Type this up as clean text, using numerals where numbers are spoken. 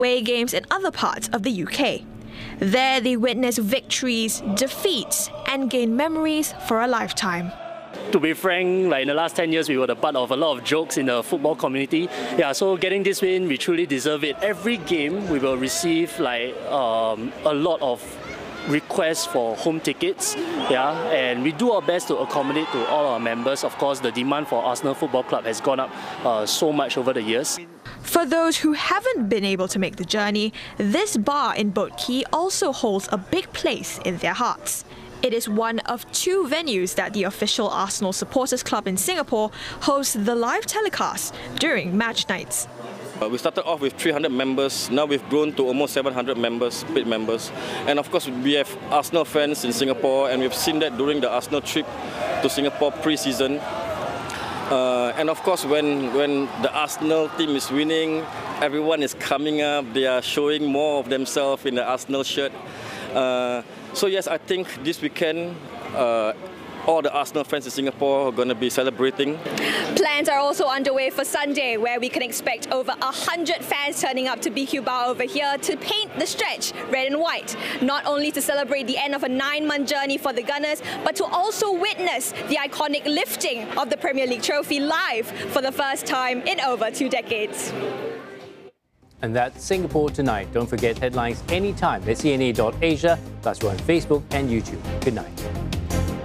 away games in other parts of the UK. There they witness victories, defeats, and gain memories for a lifetime. To be frank, like in the last 10 years, we were the butt of a lot of jokes in the football community. Yeah, so getting this win, we truly deserve it. Every game, we will receive like a lot of requests for home tickets, yeah, and we do our best to accommodate to all our members. Of course, the demand for Arsenal Football Club has gone up so much over the years. For those who haven't been able to make the journey, this bar in Boat Quay also holds a big place in their hearts. It is one of 2 venues that the official Arsenal Supporters Club in Singapore hosts the live telecast during match nights. We started off with 300 members, now we've grown to almost 700 members, paid members. And of course we have Arsenal fans in Singapore, and we've seen that during the Arsenal trip to Singapore pre-season. And of course when the Arsenal team is winning, everyone is coming up, they are showing more of themselves in the Arsenal shirt. So yes, I think this weekend all the Arsenal fans in Singapore are going to be celebrating. Plans are also underway for Sunday, where we can expect over 100 fans turning up to BQ Bar over here to paint the stretch red and white, not only to celebrate the end of a 9-month journey for the Gunners, but to also witness the iconic lifting of the Premier League trophy live for the first time in over 2 decades. And that's Singapore Tonight. Don't forget headlines anytime at cna.asia, plus we're on Facebook and YouTube. Good night.